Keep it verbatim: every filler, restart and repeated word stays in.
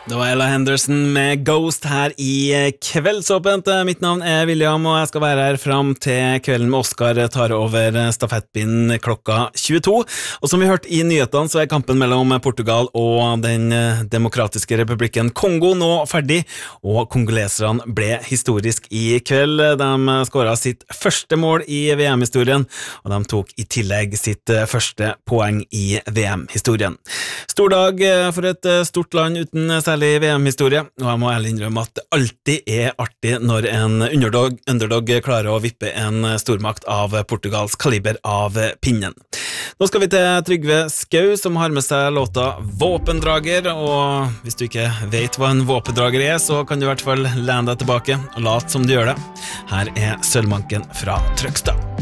Det var Ella Henderson med Ghost her i Kveldsåpent. Mitt navn er William, og jeg skal være her frem til kvelden med Oscar tar over stafettpinnen klokka tjueto. Og som vi hørte i nyhetene, så er kampen mellom Portugal og den demokratiske republikken Kongo nå ferdig, og kongoleserne ble historisk i kveld. De skåret sitt første mål i V M-historien, og de tok i tillegg sitt første poeng i V M-historien. Stor dag for et stort land uten særlig V M-historie, og jeg må ærlig innrømme at det alltid er artig når en underdog, underdog klarer å vippe en stormakt av Portugals kaliber av pinnen. Nå skal vi til Trygve Skau, som har med seg låta Våpendrager, og hvis du ikke vet hva en våpendrager er, så kan du i hvert fall lene deg tilbake og late som du gjør det. Her er Sølvmanken fra Trøgstad.